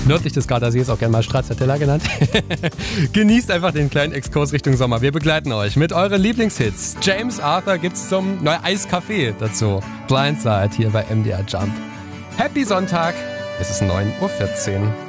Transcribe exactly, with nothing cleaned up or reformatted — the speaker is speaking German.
nördlich des Gardasees, auch gerne mal Stracciatella genannt. Genießt einfach den kleinen Exkurs Richtung Sommer. Wir begleiten euch mit euren Lieblingshits. James Arthur gibt's zum neuen Eiskaffee dazu. Blindside hier bei M D R Jump. Happy Sonntag. Es ist neun Uhr vierzehn.